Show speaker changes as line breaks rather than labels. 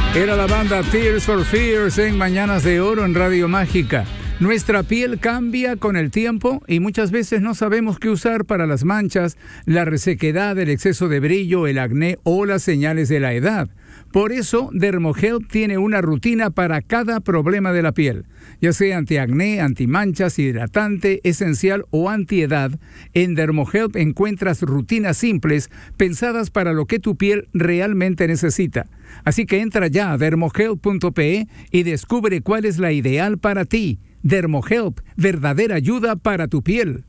Era la banda Tears for Fears en Mañanas de Oro en Radio Mágica. Nuestra piel cambia con el tiempo y muchas veces no sabemos qué usar para las manchas, la resequedad, el exceso de brillo, el acné o las señales de la edad. Por eso, Dermohelp tiene una rutina para cada problema de la piel, ya sea antiacné, antimanchas, hidratante, esencial o antiedad. En Dermohelp encuentras rutinas simples pensadas para lo que tu piel realmente necesita. Así que entra ya a dermohelp.pe y descubre cuál es la ideal para ti. Dermohelp, verdadera ayuda para tu piel.